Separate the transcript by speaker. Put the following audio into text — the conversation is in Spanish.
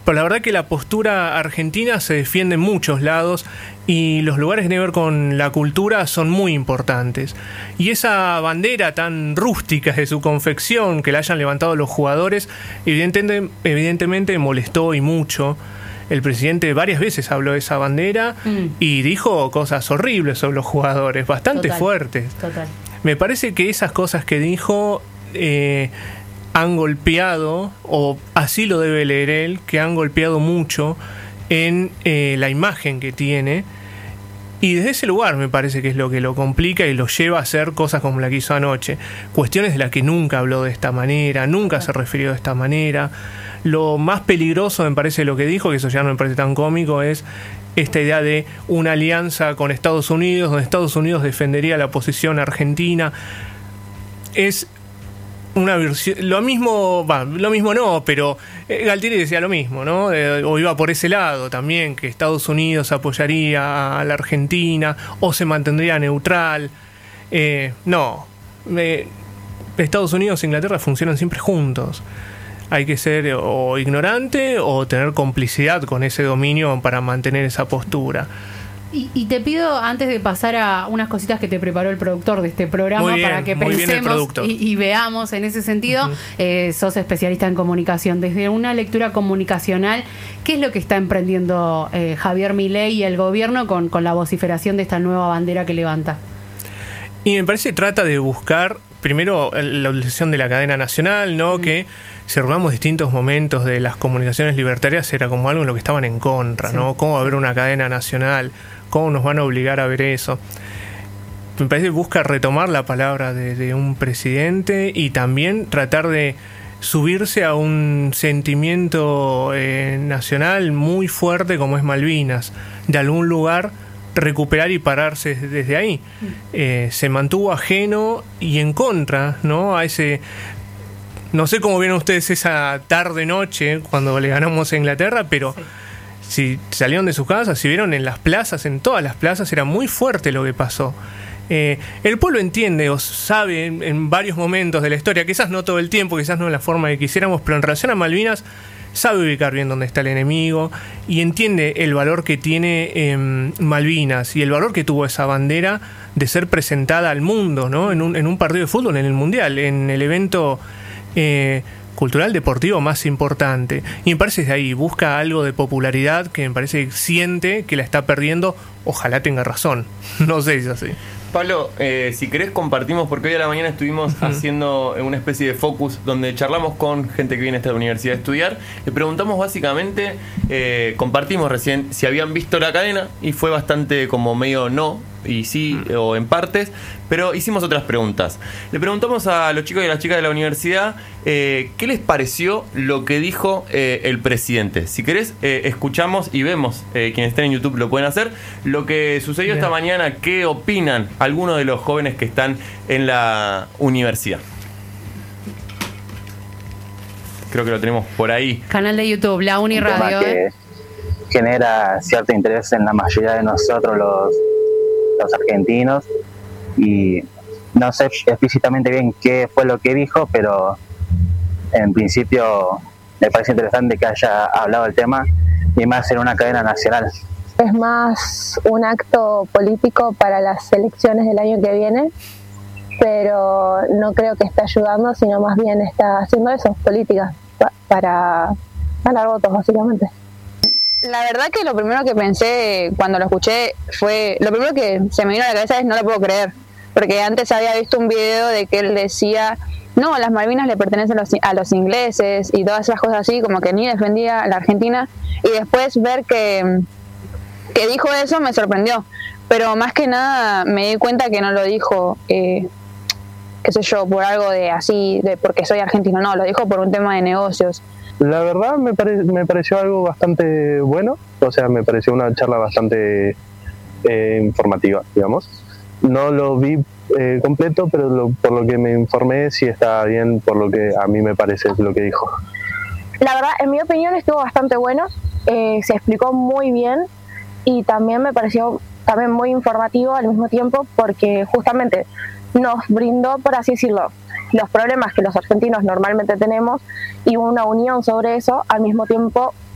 Speaker 1: Pero la verdad que la postura argentina se defiende en muchos lados y los lugares que tienen que ver con la cultura son muy importantes. Y esa bandera tan rústica de su confección que la hayan levantado los jugadores, evidentemente molestó y mucho. El presidente varias veces habló de esa bandera y dijo cosas horribles sobre los jugadores, bastante fuertes.
Speaker 2: Total.
Speaker 1: Me parece que esas cosas que dijo han golpeado, o así lo debe leer él, que han golpeado mucho en la imagen que tiene. Y desde ese lugar me parece que es lo que lo complica y lo lleva a hacer cosas como la que hizo anoche. Cuestiones de las que nunca habló de esta manera, nunca se refirió de esta manera. Lo más peligroso me parece lo que dijo, que eso ya no me parece tan cómico, es esta idea de una alianza con Estados Unidos, donde Estados Unidos defendería la posición argentina. Es una versión, lo mismo no, pero Galtieri decía lo mismo, ¿no? O iba por ese lado también, que Estados Unidos apoyaría a la Argentina o se mantendría neutral. Estados Unidos e Inglaterra funcionan siempre juntos. Hay que ser o ignorante o tener complicidad con ese dominio para mantener esa postura.
Speaker 2: Y te pido, antes de pasar a unas cositas que te preparó el productor de este programa,
Speaker 1: bien,
Speaker 2: para que pensemos y veamos en ese sentido, sos especialista en comunicación. Desde una lectura comunicacional, ¿qué es lo que está emprendiendo Javier Milei y el gobierno con la vociferación de esta nueva bandera que levanta? Y
Speaker 1: me parece que trata de buscar, primero, la utilización de la cadena nacional, ¿no? Que si robamos distintos momentos de las comunicaciones libertarias era como algo en lo que estaban en contra, ¿no? ¿Cómo va a haber una cadena nacional? ¿Cómo nos van a obligar a ver eso? Me parece que busca retomar la palabra de un presidente y también tratar de subirse a un sentimiento nacional muy fuerte como es Malvinas, de algún lugar recuperar y pararse desde ahí. Se mantuvo ajeno y en contra, ¿no? A ese... No sé cómo vieron ustedes esa tarde-noche cuando le ganamos a Inglaterra, pero si salieron de sus casas, si vieron en las plazas, en todas las plazas, era muy fuerte lo que pasó. El pueblo entiende o sabe en varios momentos de la historia, quizás no todo el tiempo, quizás no en la forma que quisiéramos, pero en relación a Malvinas sabe ubicar bien dónde está el enemigo y entiende el valor que tiene Malvinas y el valor que tuvo esa bandera de ser presentada al mundo, ¿no? En un partido de fútbol, en el Mundial, en el evento cultural deportivo más importante. Y me parece que ahí busca algo de popularidad que me parece que siente que la está perdiendo. Ojalá tenga razón. No sé si es así.
Speaker 3: Pablo, si querés compartimos, porque hoy a la mañana estuvimos haciendo una especie de focus donde charlamos con gente que viene a esta universidad a estudiar. Le preguntamos básicamente, compartimos recién si habían visto la cadena y fue bastante como medio no y sí o en partes, pero hicimos otras preguntas. Le preguntamos a los chicos y a las chicas de la universidad qué les pareció lo que dijo el presidente. Si querés, escuchamos y vemos, quienes estén en YouTube lo pueden hacer, lo que sucedió esta mañana. ¿Qué opinan algunos de los jóvenes que están en la universidad? Creo que lo tenemos por ahí.
Speaker 2: Canal de YouTube, La Uni Radio.
Speaker 4: Que genera cierto interés en la mayoría de nosotros los argentinos, y no sé explícitamente bien qué fue lo que dijo, pero en principio me parece interesante que haya hablado del tema y más en una cadena nacional.
Speaker 5: Es más un acto político para las elecciones del año que viene, pero no creo que esté ayudando, sino más bien está haciendo eso, política, para ganar votos básicamente.
Speaker 6: La verdad que lo primero que pensé cuando lo escuché fue, lo primero que se me vino a la cabeza es no lo puedo creer, porque antes había visto un video de que él decía, no, las Malvinas le pertenecen a los ingleses y todas esas cosas así, como que ni defendía a la Argentina, y después ver que dijo eso me sorprendió, pero más que nada me di cuenta que no lo dijo, qué sé yo, por algo de así, de porque soy argentino, no, lo dijo por un tema de negocios.
Speaker 7: La verdad me pareció algo bastante bueno, o sea, me pareció una charla bastante informativa, digamos. No lo vi completo, pero por lo que me informé sí está bien, por lo que a mí me parece lo que dijo.
Speaker 5: La verdad, en mi opinión estuvo bastante bueno, se explicó muy bien y también me pareció también muy informativo al mismo tiempo, porque justamente nos brindó, por así decirlo, los problemas que los argentinos normalmente tenemos y una unión sobre eso, al mismo tiempo